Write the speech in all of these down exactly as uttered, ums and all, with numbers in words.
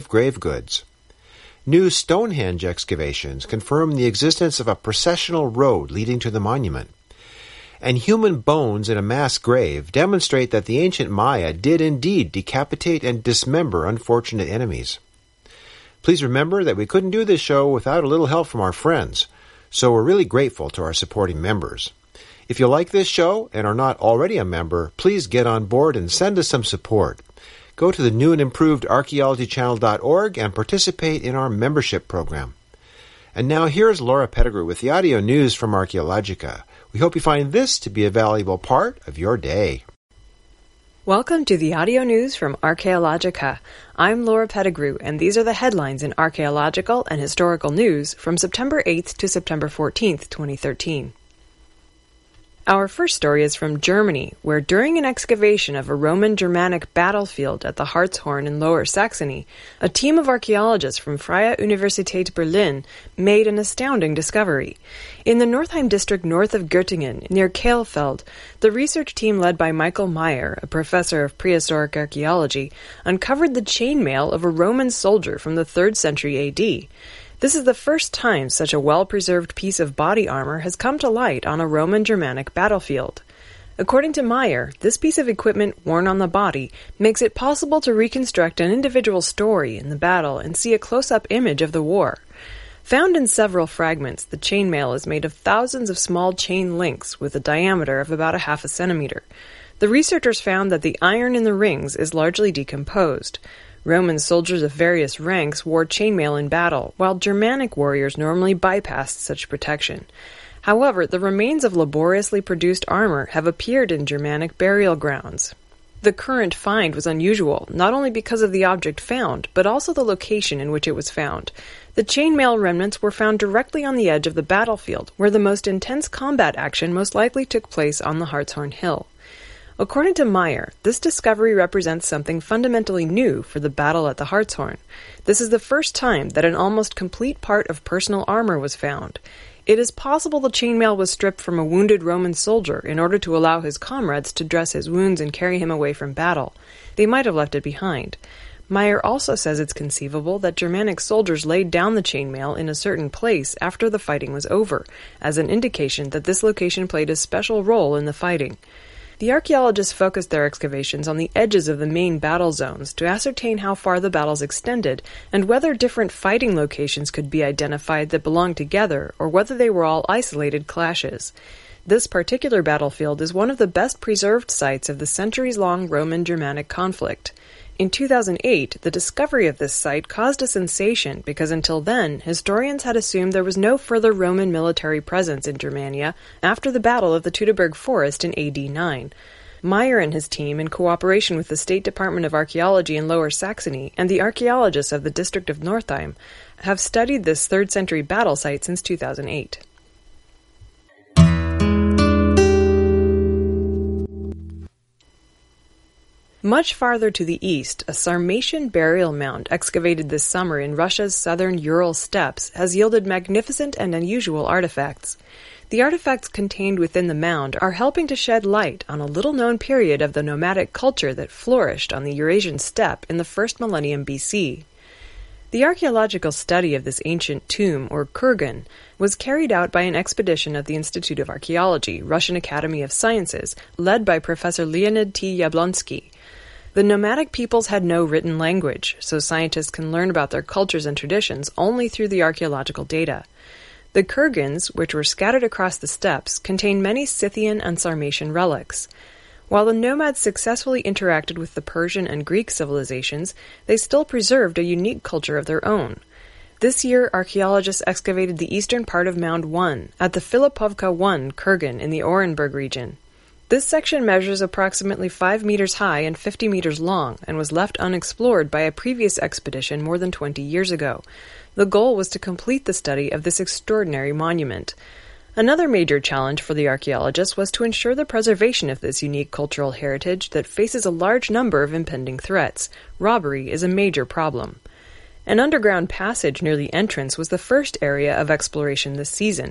grave goods. New Stonehenge excavations confirm the existence of a processional road leading to the monument. And human bones in a mass grave demonstrate that the ancient Maya did indeed decapitate and dismember unfortunate enemies. Please remember that we couldn't do this show without a little help from our friends, so we're really grateful to our supporting members. If you like this show and are not already a member, please get on board and send us some support. Go to the new and improved archaeology channel dot org and participate in our membership program. And now here's Laura Pettigrew with the audio news from Archaeologica. We hope you find this to be a valuable part of your day. Welcome to the audio news from Archaeologica. I'm Laura Pettigrew, and these are the headlines in archaeological and historical news from September eighth to September fourteenth, twenty thirteen. Our first story is from Germany, where during an excavation of a Roman-Germanic battlefield at the Hartshorn in Lower Saxony, a team of archaeologists from Freie Universität Berlin made an astounding discovery. In the Northeim district north of Göttingen, near Kehlfeld, the research team led by Michael Meyer, a professor of prehistoric archaeology, uncovered the chainmail of a Roman soldier from the third century A D. This is the first time such a well-preserved piece of body armor has come to light on a Roman-Germanic battlefield. According to Meyer, this piece of equipment worn on the body makes it possible to reconstruct an individual story in the battle and see a close-up image of the war. Found in several fragments, the chainmail is made of thousands of small chain links with a diameter of about a half a centimeter. The researchers found that the iron in the rings is largely decomposed. Roman soldiers of various ranks wore chainmail in battle, while Germanic warriors normally bypassed such protection. However, the remains of laboriously produced armor have appeared in Germanic burial grounds. The current find was unusual, not only because of the object found, but also the location in which it was found. The chainmail remnants were found directly on the edge of the battlefield, where the most intense combat action most likely took place on the Hartshorn Hill. According to Meyer, this discovery represents something fundamentally new for the battle at the Hartshorn. This is the first time that an almost complete part of personal armor was found. It is possible the chainmail was stripped from a wounded Roman soldier in order to allow his comrades to dress his wounds and carry him away from battle. They might have left it behind. Meyer also says it's conceivable that Germanic soldiers laid down the chainmail in a certain place after the fighting was over, as an indication that this location played a special role in the fighting. The archaeologists focused their excavations on the edges of the main battle zones to ascertain how far the battles extended and whether different fighting locations could be identified that belonged together or whether they were all isolated clashes. This particular battlefield is one of the best preserved sites of the centuries-long Roman-Germanic conflict. In two thousand eight, the discovery of this site caused a sensation because until then, historians had assumed there was no further Roman military presence in Germania after the Battle of the Teutoburg Forest in A D nine. Meyer and his team, in cooperation with the State Department of Archaeology in Lower Saxony and the archaeologists of the district of Northeim, have studied this third century battle site since two thousand eight. Much farther to the east, a Sarmatian burial mound excavated this summer in Russia's southern Ural steppes has yielded magnificent and unusual artifacts. The artifacts contained within the mound are helping to shed light on a little-known period of the nomadic culture that flourished on the Eurasian steppe in the first millennium B C. The archaeological study of this ancient tomb, or kurgan, was carried out by an expedition of the Institute of Archaeology, Russian Academy of Sciences, led by Professor Leonid T. Yablonsky. The nomadic peoples had no written language, so scientists can learn about their cultures and traditions only through the archaeological data. The kurgans, which were scattered across the steppes, contain many Scythian and Sarmatian relics. While the nomads successfully interacted with the Persian and Greek civilizations, they still preserved a unique culture of their own. This year, archaeologists excavated the eastern part of Mound one at the Filipovka one kurgan in the Orenburg region. This section measures approximately five meters high and fifty meters long and was left unexplored by a previous expedition more than twenty years ago. The goal was to complete the study of this extraordinary monument. Another major challenge for the archaeologists was to ensure the preservation of this unique cultural heritage that faces a large number of impending threats. Robbery is a major problem. An underground passage near the entrance was the first area of exploration this season.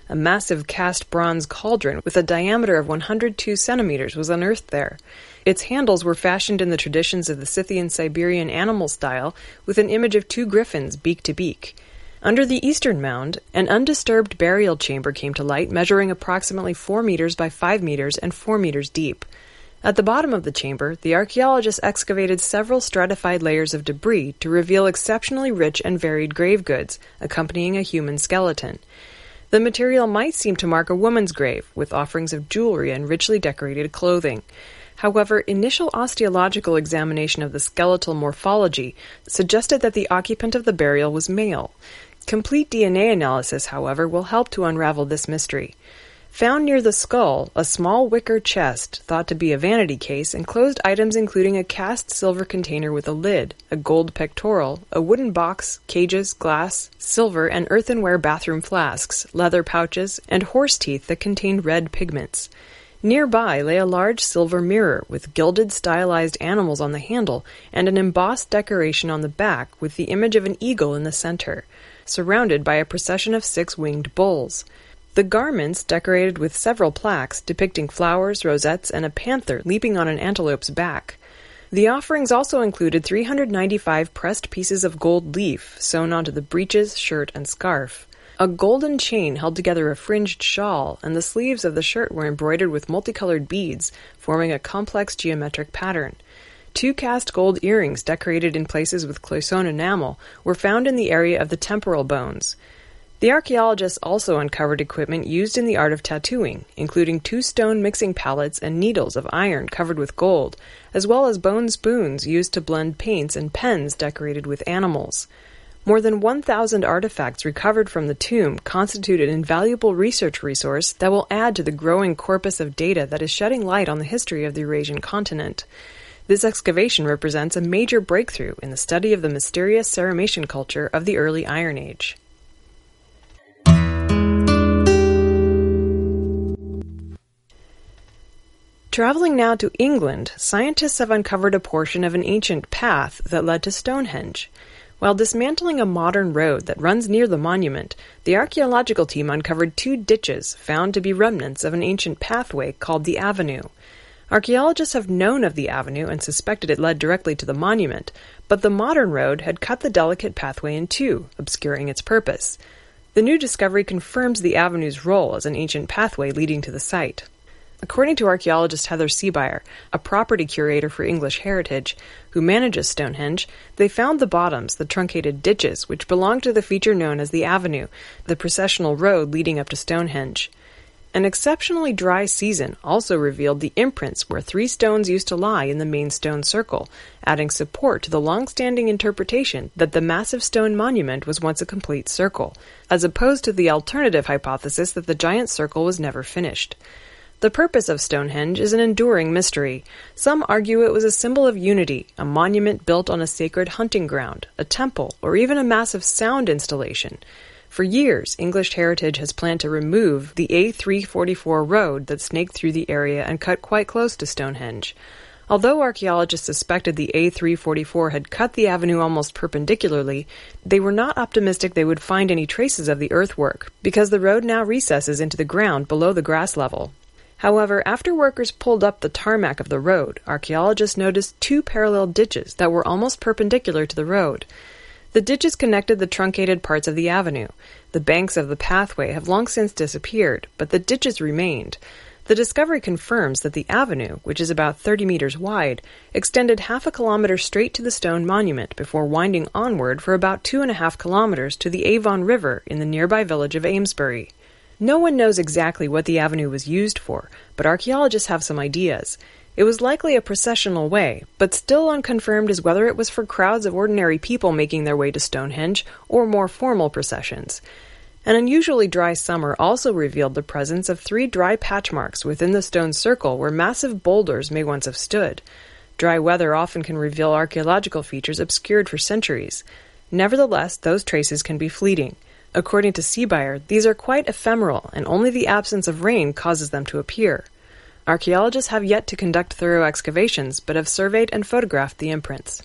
A massive cast bronze cauldron with a diameter of one hundred two centimeters was unearthed there. Its handles were fashioned in the traditions of the Scythian Siberian animal style, with an image of two griffins beak to beak. Under the eastern mound, an undisturbed burial chamber came to light, measuring approximately four meters by five meters and four meters deep. At the bottom of the chamber, the archaeologists excavated several stratified layers of debris to reveal exceptionally rich and varied grave goods, accompanying a human skeleton. The material might seem to mark a woman's grave, with offerings of jewelry and richly decorated clothing. However, initial osteological examination of the skeletal morphology suggested that the occupant of the burial was male. Complete D N A analysis, however, will help to unravel this mystery. Found near the skull, a small wicker chest, thought to be a vanity case, enclosed items including a cast silver container with a lid, a gold pectoral, a wooden box, cages, glass, silver and earthenware bathroom flasks, leather pouches, and horse teeth that contained red pigments. Nearby lay a large silver mirror with gilded stylized animals on the handle and an embossed decoration on the back with the image of an eagle in the center, surrounded by a procession of six-winged bulls. The garments, decorated with several plaques depicting flowers, rosettes, and a panther leaping on an antelope's back. The offerings also included three hundred ninety-five pressed pieces of gold leaf sewn onto the breeches, shirt, and scarf. A golden chain held together a fringed shawl, and the sleeves of the shirt were embroidered with multicolored beads, forming a complex geometric pattern. Two cast gold earrings decorated in places with Cloisonne enamel were found in the area of the temporal bones. The archaeologists also uncovered equipment used in the art of tattooing, including two stone mixing palettes and needles of iron covered with gold, as well as bone spoons used to blend paints and pens decorated with animals. More than one thousand artifacts recovered from the tomb constitute an invaluable research resource that will add to the growing corpus of data that is shedding light on the history of the Eurasian continent. This excavation represents a major breakthrough in the study of the mysterious Sarmatian culture of the early Iron Age. Traveling now to England, scientists have uncovered a portion of an ancient path that led to Stonehenge. While dismantling a modern road that runs near the monument, the archaeological team uncovered two ditches found to be remnants of an ancient pathway called the Avenue. Archaeologists have known of the avenue and suspected it led directly to the monument, but the modern road had cut the delicate pathway in two, obscuring its purpose. The new discovery confirms the avenue's role as an ancient pathway leading to the site. According to archaeologist Heather Seebeyer, a property curator for English Heritage, who manages Stonehenge, they found the bottoms, the truncated ditches, which belong to the feature known as the Avenue, the processional road leading up to Stonehenge. An exceptionally dry season also revealed the imprints where three stones used to lie in the main stone circle, adding support to the long-standing interpretation that the massive stone monument was once a complete circle, as opposed to the alternative hypothesis that the giant circle was never finished. The purpose of Stonehenge is an enduring mystery. Some argue it was a symbol of unity, a monument built on a sacred hunting ground, a temple, or even a massive sound installation. For years, English Heritage has planned to remove the A three forty-four road that snaked through the area and cut quite close to Stonehenge. Although archaeologists suspected the A three forty-four had cut the avenue almost perpendicularly, they were not optimistic they would find any traces of the earthwork, because the road now recesses into the ground below the grass level. However, after workers pulled up the tarmac of the road, archaeologists noticed two parallel ditches that were almost perpendicular to the road. The ditches connected the truncated parts of the avenue. The banks of the pathway have long since disappeared, but the ditches remained. The discovery confirms that the avenue, which is about thirty meters wide, extended half a kilometer straight to the stone monument before winding onward for about two and a half kilometers to the Avon River in the nearby village of Amesbury. No one knows exactly what the avenue was used for, but archaeologists have some ideas. It was likely a processional way, but still unconfirmed is whether it was for crowds of ordinary people making their way to Stonehenge or more formal processions. An unusually dry summer also revealed the presence of three dry patch marks within the stone circle where massive boulders may once have stood. Dry weather often can reveal archaeological features obscured for centuries. Nevertheless, those traces can be fleeting. According to Seebeyer, these are quite ephemeral, and only the absence of rain causes them to appear. Archaeologists have yet to conduct thorough excavations, but have surveyed and photographed the imprints.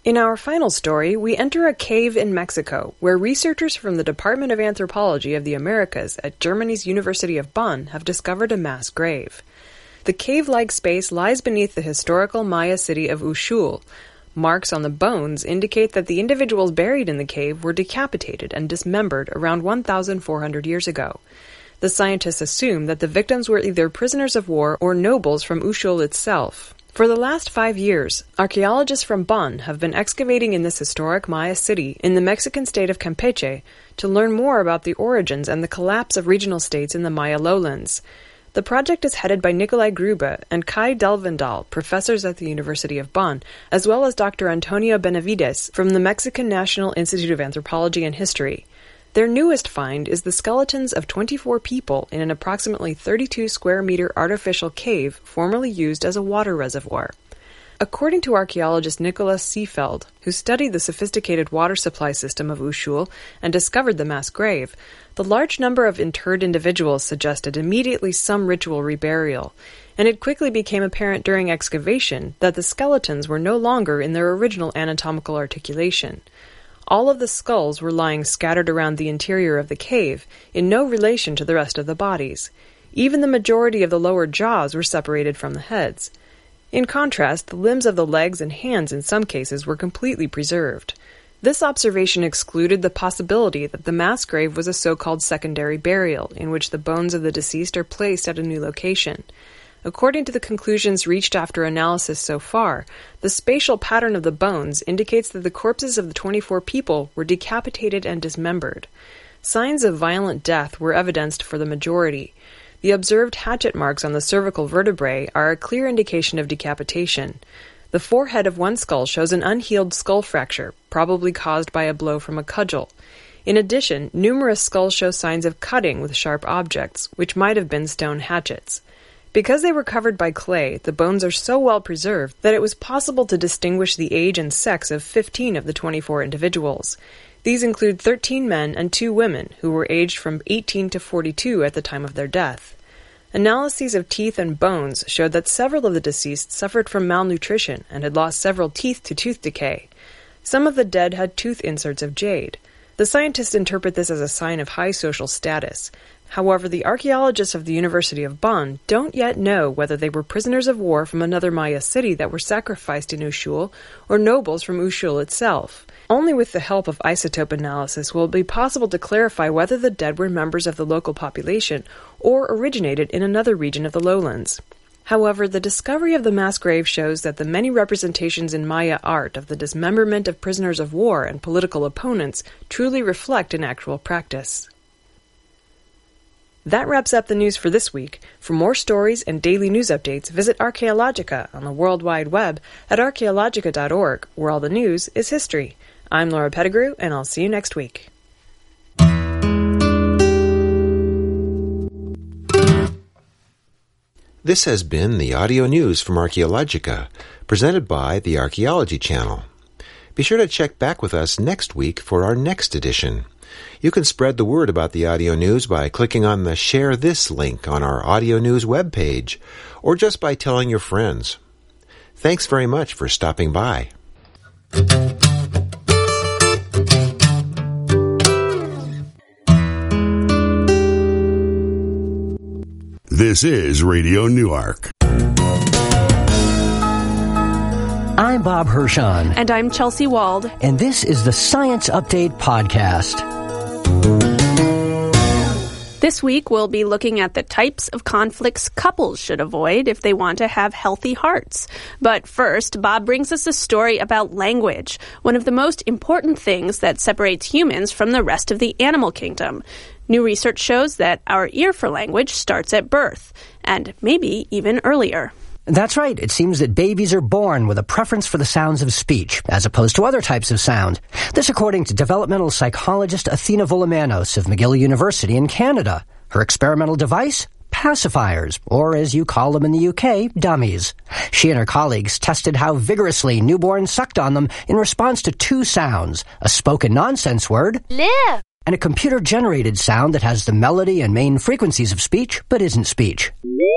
In our final story, we enter a cave in Mexico, where researchers from the Department of Anthropology of the Americas at Germany's University of Bonn have discovered a mass grave. The cave-like space lies beneath the historical Maya city of Uxul. Marks on the bones indicate that the individuals buried in the cave were decapitated and dismembered around one thousand four hundred years ago. The scientists assume that the victims were either prisoners of war or nobles from Uxul itself. For the last five years, archaeologists from Bonn have been excavating in this historic Maya city in the Mexican state of Campeche to learn more about the origins and the collapse of regional states in the Maya lowlands. The project is headed by Nikolai Grube and Kai Delvendahl, professors at the University of Bonn, as well as Doctor Antonio Benavides from the Mexican National Institute of Anthropology and History. Their newest find is the skeletons of twenty-four people in an approximately thirty-two square meter artificial cave formerly used as a water reservoir. According to archaeologist Nicholas Seefeld, who studied the sophisticated water supply system of Uxul and discovered the mass grave, the large number of interred individuals suggested immediately some ritual reburial, and it quickly became apparent during excavation that the skeletons were no longer in their original anatomical articulation. All of the skulls were lying scattered around the interior of the cave, in no relation to the rest of the bodies. Even the majority of the lower jaws were separated from the heads. In contrast, the limbs of the legs and hands in some cases were completely preserved. This observation excluded the possibility that the mass grave was a so-called secondary burial, in which the bones of the deceased are placed at a new location. According to the conclusions reached after analysis so far, the spatial pattern of the bones indicates that the corpses of the twenty-four people were decapitated and dismembered. Signs of violent death were evidenced for the majority. The observed hatchet marks on the cervical vertebrae are a clear indication of decapitation. The forehead of one skull shows an unhealed skull fracture, probably caused by a blow from a cudgel. In addition, numerous skulls show signs of cutting with sharp objects, which might have been stone hatchets. Because they were covered by clay, the bones are so well preserved that it was possible to distinguish the age and sex of fifteen of the twenty-four individuals. These include thirteen men and two women, who were aged from eighteen to forty-two at the time of their death. Analyses of teeth and bones showed that several of the deceased suffered from malnutrition and had lost several teeth to tooth decay. Some of the dead had tooth inserts of jade. The scientists interpret this as a sign of high social status. However, the archaeologists of the University of Bonn don't yet know whether they were prisoners of war from another Maya city that were sacrificed in Uxul or nobles from Uxul itself. Only with the help of isotope analysis will it be possible to clarify whether the dead were members of the local population or originated in another region of the lowlands. However, the discovery of the mass grave shows that the many representations in Maya art of the dismemberment of prisoners of war and political opponents truly reflect an actual practice. That wraps up the news for this week. For more stories and daily news updates, visit Archaeologica on the World Wide Web at archaeologica dot org, where all the news is history. I'm Laura Pettigrew, and I'll see you next week. This has been the audio news from Archaeologica, presented by the Archaeology Channel. Be sure to check back with us next week for our next edition. You can spread the word about the audio news by clicking on the Share This link on our audio news webpage, or just by telling your friends. Thanks very much for stopping by. This is Radio Newark. I'm Bob Hirshon. And I'm Chelsea Wald. And this is the Science Update Podcast. This week, we'll be looking at the types of conflicts couples should avoid if they want to have healthy hearts. But first, Bob brings us a story about language, one of the most important things that separates humans from the rest of the animal kingdom. New research shows that our ear for language starts at birth, and maybe even earlier. That's right. It seems that babies are born with a preference for the sounds of speech, as opposed to other types of sound. This according to developmental psychologist Athena Voulimanos of McGill University in Canada. Her experimental device? Pacifiers, or as you call them in the U K, dummies. She and her colleagues tested how vigorously newborns sucked on them in response to two sounds, a spoken nonsense word, Live. and a computer-generated sound that has the melody and main frequencies of speech, but isn't speech.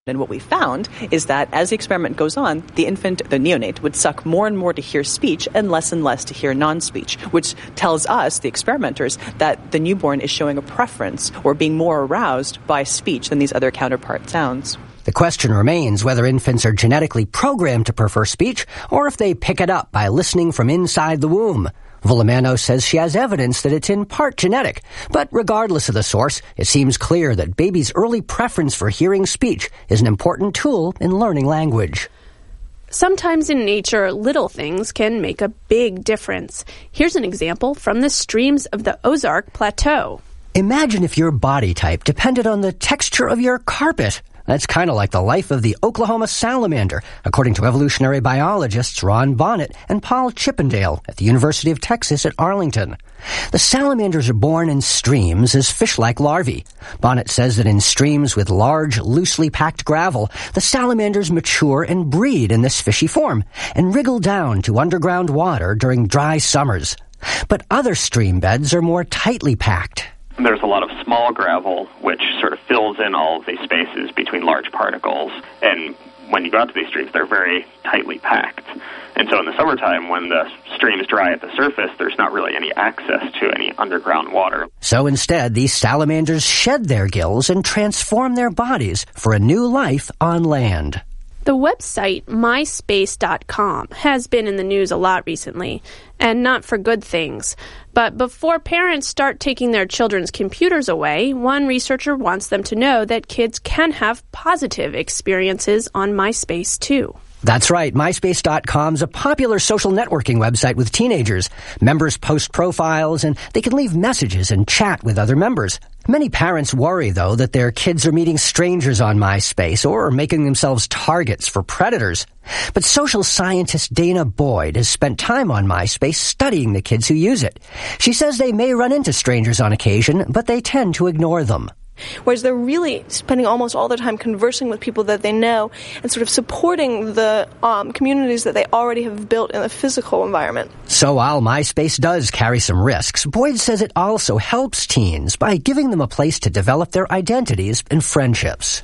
And what we found is that as the experiment goes on, the infant, the neonate, would suck more and more to hear speech and less and less to hear non-speech, which tells us, the experimenters, that the newborn is showing a preference or being more aroused by speech than these other counterpart sounds. The question remains whether infants are genetically programmed to prefer speech or if they pick it up by listening from inside the womb. Vulimano says she has evidence that it's in part genetic, but regardless of the source, it seems clear that babies' early preference for hearing speech is an important tool in learning language. Sometimes in nature, little things can make a big difference. Here's an example from the streams of the Ozark Plateau. Imagine if your body type depended on the texture of your carpet. That's kind of like the life of the Oklahoma salamander, according to evolutionary biologists Ron Bonnet and Paul Chippendale at the University of Texas at Arlington. The salamanders are born in streams as fish-like larvae. Bonnet says that in streams with large, loosely packed gravel, the salamanders mature and breed in this fishy form and wriggle down to underground water during dry summers. But other stream beds are more tightly packed. There's a lot of small gravel, which sort of fills in all of these spaces between large particles. And when you go out to these streams, they're very tightly packed. And so in the summertime, when the stream is dry at the surface, there's not really any access to any underground water. So instead, these salamanders shed their gills and transform their bodies for a new life on land. The website my space dot com has been in the news a lot recently, and not for good things. But before parents start taking their children's computers away, one researcher wants them to know that kids can have positive experiences on MySpace too. That's right. MySpace dot com's a popular social networking website with teenagers. Members post profiles, and they can leave messages and chat with other members. Many parents worry, though, that their kids are meeting strangers on MySpace or making themselves targets for predators. But social scientist Dana Boyd has spent time on MySpace studying the kids who use it. She says they may run into strangers on occasion, but they tend to ignore them. Whereas they're really spending almost all their time conversing with people that they know and sort of supporting the um, communities that they already have built in the physical environment. So while MySpace does carry some risks, Boyd says it also helps teens by giving them a place to develop their identities and friendships.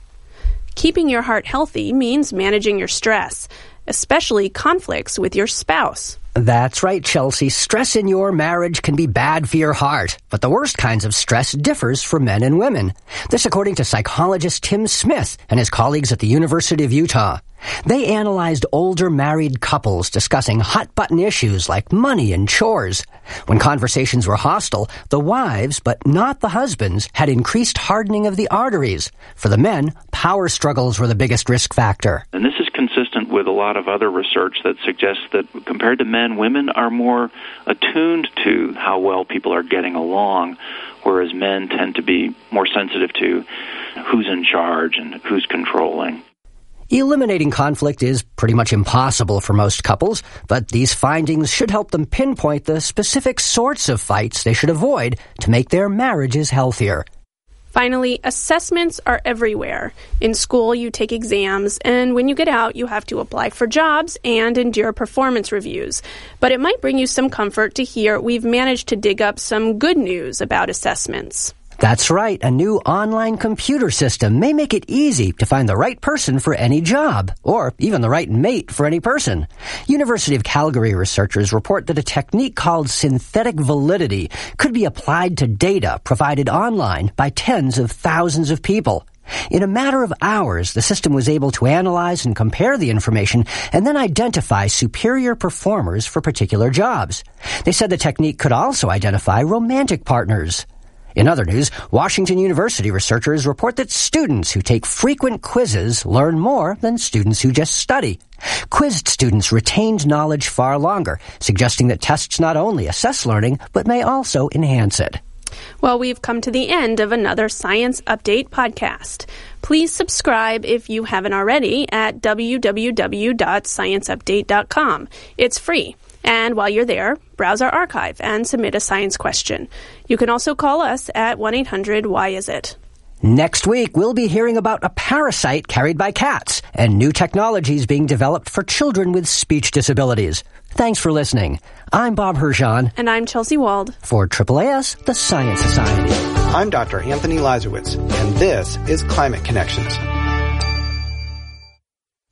Keeping your heart healthy means managing your stress, especially conflicts with your spouse. That's right, Chelsea. Stress in your marriage can be bad for your heart, but the worst kinds of stress differs for men and women. This according to psychologist Tim Smith and his colleagues at the University of Utah. They analyzed older married couples discussing hot-button issues like money and chores. When conversations were hostile, the wives, but not the husbands, had increased hardening of the arteries. For the men, power struggles were the biggest risk factor. And this is consistent with a lot of other research that suggests that compared to men, women are more attuned to how well people are getting along, whereas men tend to be more sensitive to who's in charge and who's controlling. Eliminating conflict is pretty much impossible for most couples, but these findings should help them pinpoint the specific sorts of fights they should avoid to make their marriages healthier. Finally, assessments are everywhere. In school, you take exams, and when you get out, you have to apply for jobs and endure performance reviews. But it might bring you some comfort to hear we've managed to dig up some good news about assessments. That's right. A new online computer system may make it easy to find the right person for any job, or even the right mate for any person. University of Calgary researchers report that a technique called synthetic validity could be applied to data provided online by tens of thousands of people. In a matter of hours, the system was able to analyze and compare the information and then identify superior performers for particular jobs. They said the technique could also identify romantic partners. In other news, Washington University researchers report that students who take frequent quizzes learn more than students who just study. Quizzed students retained knowledge far longer, suggesting that tests not only assess learning, but may also enhance it. Well, we've come to the end of another Science Update podcast. Please subscribe if you haven't already at w w w dot science update dot com. It's free. And while you're there, browse our archive and submit a science question. You can also call us at one eight hundred why is it. Next week, we'll be hearing about a parasite carried by cats and new technologies being developed for children with speech disabilities. Thanks for listening. I'm Bob Hershon. And I'm Chelsea Wald. For Triple A S, the Science Society. I'm Doctor Anthony Lazarowitz, and this is Climate Connections.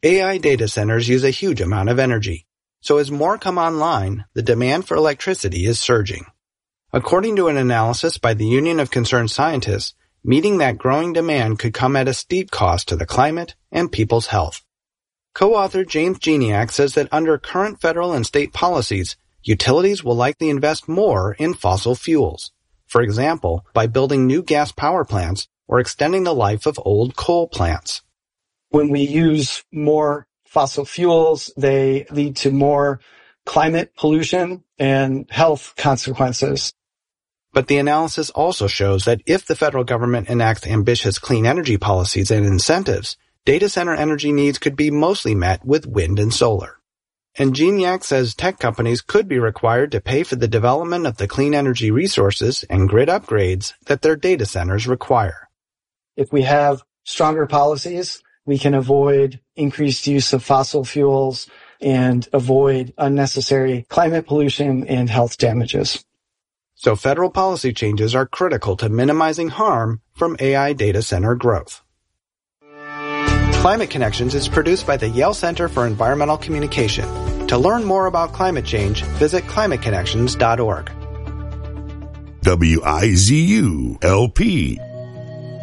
A I data centers use a huge amount of energy. So as more come online, the demand for electricity is surging. According to an analysis by the Union of Concerned Scientists, meeting that growing demand could come at a steep cost to the climate and people's health. Co-author James Geniak says that under current federal and state policies, utilities will likely invest more in fossil fuels. For example, by building new gas power plants or extending the life of old coal plants. When we use more fossil fuels, they lead to more climate pollution and health consequences. But the analysis also shows that if the federal government enacts ambitious clean energy policies and incentives, data center energy needs could be mostly met with wind and solar. And Geniak says tech companies could be required to pay for the development of the clean energy resources and grid upgrades that their data centers require. If we have stronger policies, we can avoid increased use of fossil fuels and avoid unnecessary climate pollution and health damages. So federal policy changes are critical to minimizing harm from A I data center growth. Climate Connections is produced by the Yale Center for Environmental Communication. To learn more about climate change, visit climate connections dot org. W I Z U L P